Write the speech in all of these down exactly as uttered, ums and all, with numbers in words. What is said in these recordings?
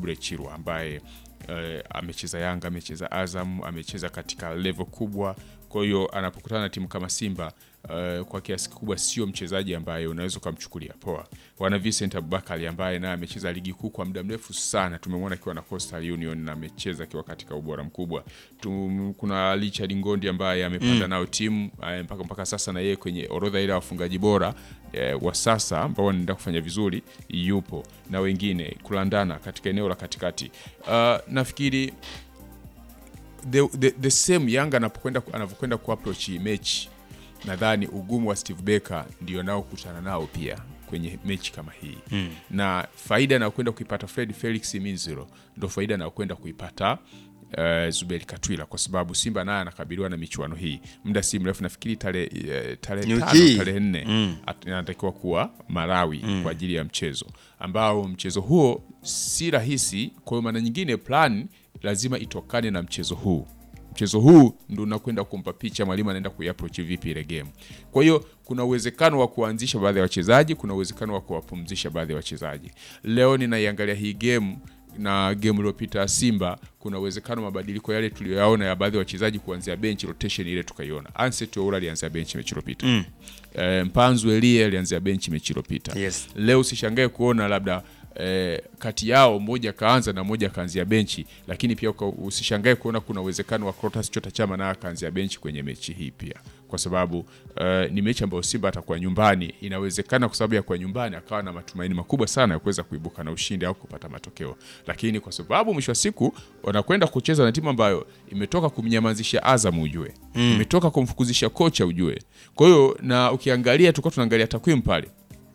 Aubrey Chirwa ambaye uh, amecheza Yanga, amecheza Azam, amecheza katika level kubwa. Kwa hiyo anapokutana na timu kama Simba uh, kwa kiasi kikubwa sio mchezaji ambaye unaweza kumchukulia poa. Wana Vincent Abubakar ambaye naye amecheza ligi kuu kwa muda mrefu sana. Tumemwona akiwa na Coastal Union na amecheza akiwa katika ubora mkubwa. Tum, kuna Richard Ngondi ambaye amepanda mm. nao timu uh, mpaka mpaka sasa na yeye kwenye orodha ile ya wafungaji bora uh, wa sasa ambao wanaenda kufanya vizuri yupo, na wengine kulandana katika eneo la katikati. Uh, nafikiri The, the, the same Yanga anapokwenda anavyokwenda ku approach mechi, nadhani ugumu wa Steve Barker ndio nao kutana nao pia kwenye mechi kama hii mm. na faida na kwenda kuipata Fred Felix Minziro ndio faida na kwenda kuipata uh, Zuberi Katwila, kwa sababu Simba naye anakabiliwa na michuano hii muda si mrefu. Nafikiri tarehe uh, tarehe tano tarehe nne mm. anatakiwa kuwa Malawi mm. kwa ajili ya mchezo ambao mchezo huo si rahisi. Kwa hiyo maana nyingine plan lazima itokane na mchezo huu. Mchezo huu ndio unakwenda kumpa picha mwalimu anaenda kuiapproach vipi ile game. Kwa hiyo kuna uwezekano wa kuanzisha baadhi ya wachezaji, kuna uwezekano wa kuwapumzisha baadhi ya wachezaji. Leo ninaiangalia hii game na game iliyopita Simba, kuna uwezekano mabadiliko yale tuliyoyaona ya baadhi ya wachezaji kuanzia bench rotation ile tukaiona. Anset Oura alianza bench mechi iliyopita. Mm. E, Mpanzu Elie alianza bench mechi iliyopita. Yes. Leo usishangae kuona labda E, kati yao mmoja kaanza na mmoja kaanzia benchi, lakini pia usishangae kuona kuna uwezekano wa Clatous Chota Chama na kaanzia benchi kwenye mechi hii pia, kwa sababu uh, ni mechi ambayo Simba atakuwa nyumbani. Inawezekana kwa sababu ya kwa nyumbani akawa na matumaini makubwa sana ya kuweza kuibuka na ushindi au kupata matokeo, lakini kwa sababu mwisho wa siku wanakwenda kucheza na timu ambayo imetoka kumnyamazisha Azam ujue, mm. imetoka kumfukuzisha kocha ujue. Kwa hiyo na ukiangalia tulikuwa tunaangalia takwimu pale,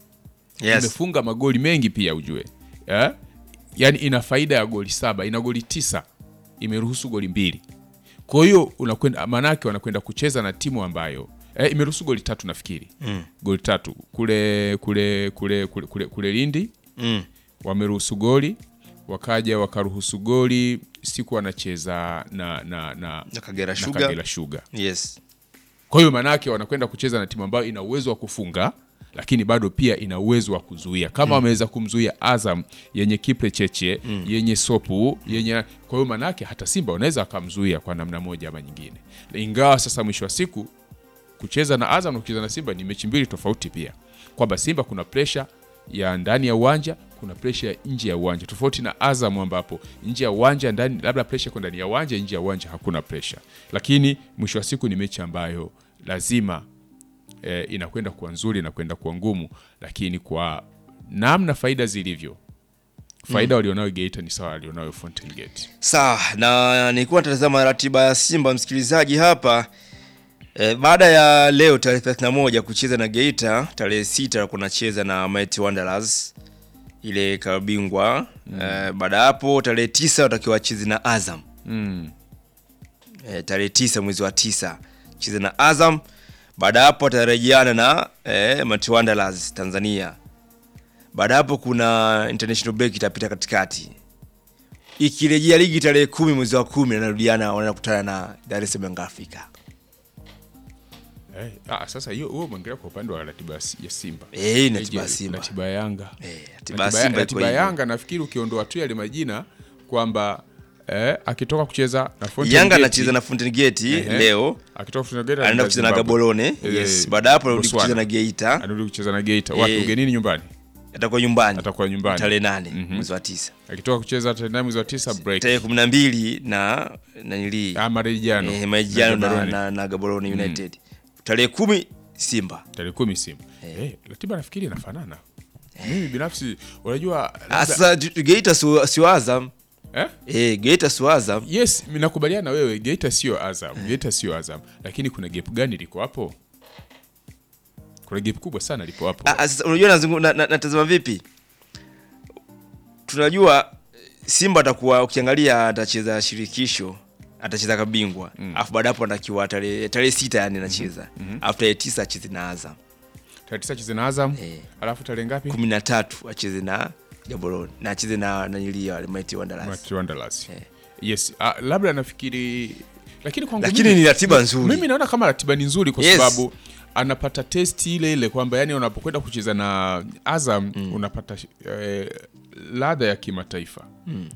yes. imefunga magoli mengi pia ujue. Yeah? Yaani ina faida ya goli saba, ina goli tisa, imeruhusu goli mbili. Kwa hiyo unakwenda manake wanakwenda kucheza na timu ambayo eh, imeruhusu goli tatu nafikiri. Mm. Goli tatu kule kule kule kule kule, kule Lindi. Mm. Wameruhusu goli, wakaja wakaruhusu goli siku wanacheza na na na, na Kagera Sugar. Na Kagera Sugar. Yes. Kwa hiyo manake wanakwenda kucheza na timu ambayo ina uwezo wa kufunga, lakini bado pia ina uwezo wa kuzuia. Kama wameweza mm. kumzuia Azam yenye Kiple Cheche, mm. yenye Sopu, yenye, kwa hiyo manake hata Simba wanaweza akamzuia kwa namna moja ama nyingine. Ingawa sasa mwisho wa siku kucheza na Azam na kucheza na Simba ni mechi mbili tofauti pia. Kwamba Simba kuna pressure ya ndani ya uwanja, kuna pressure ya nje ya uwanja. Tofauti na Azam ambapo nje ya uwanja ndani labda pressure kwa ndani ya uwanja, nje ya uwanja hakuna pressure. Lakini mwisho wa siku ni mechi ambayo lazima E, inakwenda kuwa nzuri na kwenda kuwa ngumu, lakini kwa namna faida zilivyo, faida mm. walionayo Geita ni sawa walionayo Fountain Gate. Sawa, na nilikuwa natazama ratiba ya Simba msikilizaji hapa e, baada ya leo tarehe thelathini na moja kucheza na Geita, tarehe sita kunacheza na Mighty Wanderers ile kabingwa mm. e, baada hapo tarehe tisa watakiwa wacheze na Azam. Mm. E, tarehe tisa mwezi wa tisa cheze na Azam. Baada hapo watarejeana na eh, Mighty Wanderers Tanzania. Baada hapo kuna international break itapita katikati. Ikirejea ligi tarehe kumi mwezi wa kumi wanarudiana, wanaenda kukutana na Dar es Salaam Africa. Eh, ah sasa hiyo wewe umeangalia kwa upande wa ratiba ya Simba. Eh, ni ratiba ya Simba. Ratiba ya Yanga. Eh, ratiba ya Simba ratiba ya Yanga nafikiri ukiondoa tu yale majina kwamba Eh, akitoka kucheza na Fountain Yanga anacheza na Fountain Gate eh, leo. Akitoka Fountain Gate anaenda kucheza na Gaborone. Eh, yes. Baada hapo anarudi kucheza na Geita. Anarudi kucheza na Geita. Wapi eh, ugenini nyumbani? Atakuwa nyumbani. Atakuwa nyumbani. Tarehe nane mm -hmm. mwezi wa tisa. Akitoka kucheza tarehe nane mwezi wa tisa break. Tarehe kumi na mbili na na nili. Ah, marejano. Eh, marejano na, na, na Gaborone United. Mm. Tarehe kumi Simba. Tarehe kumi Simba. Eh, eh ratiba nafikiri inafanana. Eh. Mimi binafsi unajua asa Geita sio Azam. Eh? Eh, Geita sio Azam. Yes, mimi nakubaliana na wewe, Geita sio Azam. Eh. Geita sio Azam. Lakini kuna gap gani liko hapo? Kuna gap kubwa sana liko hapo. Ah, sasa unajua natazama na, na vipi? Tunajua Simba atakuwa ukiangalia atacheza shirikisho, atacheza kabingwa. Mm. Alafu baada hapo anatakiwa tarehe tarehe sita yani anacheza. Mm -hmm. Alafu tarehe tisa acheze na Azam. Tarehe tisa acheze na Azam. Eh. Alafu tarehe ngapi? kumi na tatu acheze na Gaborone. Na acheze na Nilia wale Mighty Wanderers. Mighty Wanderers. Eh. Yes, uh, labda nafikiri lakini kwangu lakini ni ratiba nzuri. Mimi naona kama ratiba ni nzuri kwa yes. sababu anapata test ile ile kwamba yani unapokwenda kucheza na Azam mm. unapata eh, ladha ya kimataifa. Mm.